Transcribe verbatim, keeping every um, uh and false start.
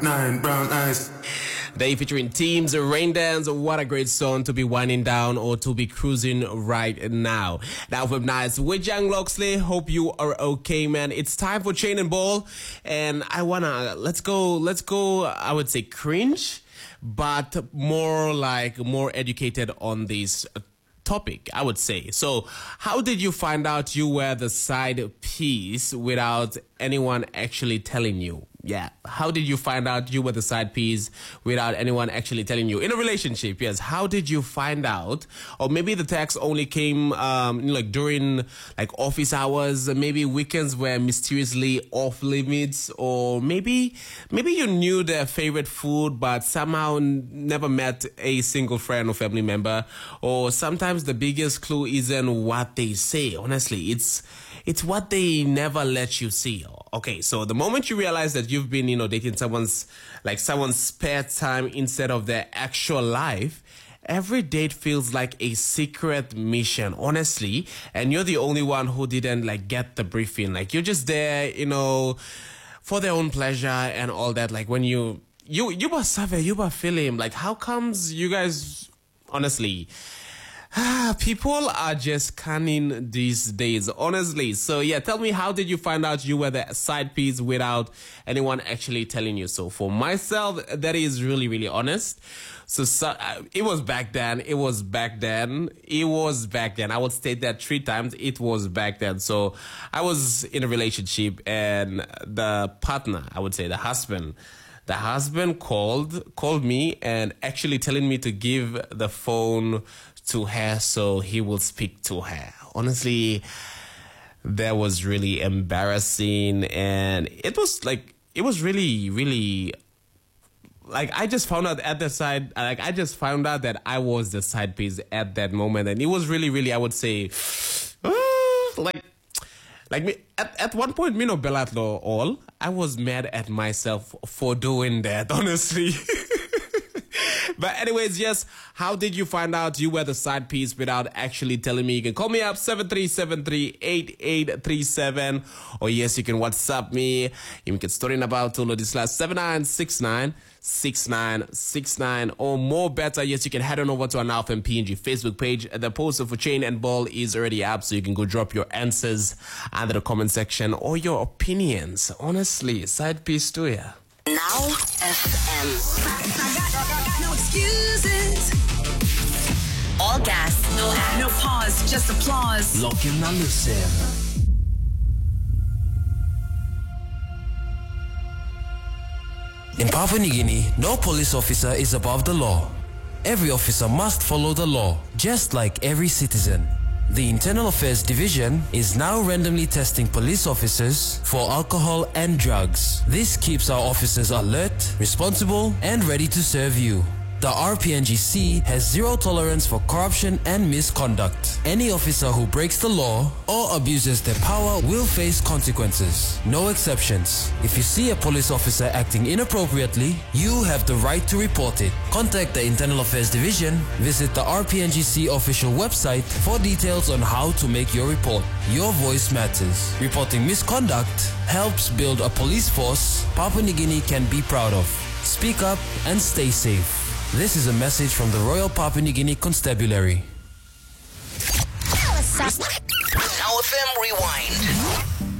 five nine, brown eyes. They featuring Teams, Rain Dance. What a great song to be winding down or to be cruising right now. Now from Nice with Young Loxley. Hope you are okay, man. It's time for Chain and Ball. And I wanna, let's go, let's go, I would say cringe, but more like more educated on this topic, I would say. So how did you find out you were the side piece without anyone actually telling you? Yeah. How did you find out you were the side piece without anyone actually telling you? In a relationship, yes. How did you find out? Or maybe the text only came um, like during like office hours. Maybe weekends were mysteriously off limits. Or maybe maybe you knew their favorite food but somehow never met a single friend or family member. Or sometimes the biggest clue isn't what they say. Honestly, it's it's what they never let you see. Okay, so the moment you realize that you've been, you know, dating someone's, like someone's spare time instead of their actual life, every date feels like a secret mission, honestly. And you're the only one who didn't, like, get the briefing. Like, you're just there, you know, for their own pleasure and all that. Like, when you, you, you were savvy, you were feeling, like, how comes you guys, honestly, people are just cunning these days, honestly. So yeah, tell me, how did you find out you were the side piece without anyone actually telling you? So for myself, that is really, really honest. So, so uh, it was back then. It was back then. It was back then. I would state that three times. It was back then. So I was in a relationship and the partner, I would say the husband, the husband called, called me and actually telling me to give the phone to her so he will speak to her. Honestly, that was really embarrassing, and it was like, it was really, really, like, I just found out at the side, like, I just found out that I was the side piece at that moment, and it was really, really, I would say, uh, like, like me, at, at one point, me no belatlo all, I was mad at myself for doing that, honestly. But anyways, yes, how did you find out you were the side piece without actually telling me? You can call me up seven three seven three, eight eight three seven, or yes, you can WhatsApp me. You can story about to this last seven nine six nine six nine six nine, or more better, yes, you can head on over to our Alpha and P N G Facebook page. The poster for Chain and Ball is already up, so you can go drop your answers under the comment section or your opinions. Honestly, side piece to ya. Now F M. I got, I got no excuses. All gas, no act, no pause, just applause. Lock in and listen. In Papua New Guinea, no police officer is above the law. Every officer must follow the law, just like every citizen. The Internal Affairs Division is now randomly testing police officers for alcohol and drugs. This keeps our officers alert, responsible, and ready to serve you. The R P N G C has zero tolerance for corruption and misconduct. Any officer who breaks the law or abuses their power will face consequences. No exceptions. If you see a police officer acting inappropriately, you have the right to report it. Contact the Internal Affairs Division, visit the R P N G C official website for details on how to make your report. Your voice matters. Reporting misconduct helps build a police force Papua New Guinea can be proud of. Speak up and stay safe. This is a message from the Royal Papua New Guinea Constabulary. Now F M Rewind.